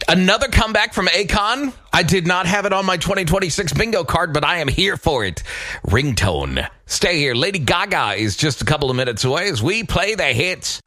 Another comeback from Akon. I did not have it on my 2026 bingo card, but I am here for it. Ringtone. Stay here. Lady Gaga is just a couple of minutes away as we play the hits.